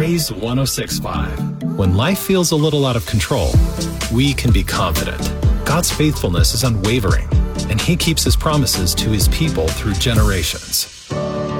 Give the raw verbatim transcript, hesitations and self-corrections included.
Praise one oh six point five. When life feels a little out of control, we can be confident. God's faithfulness is unwavering, and He keeps His promises to His people through generations.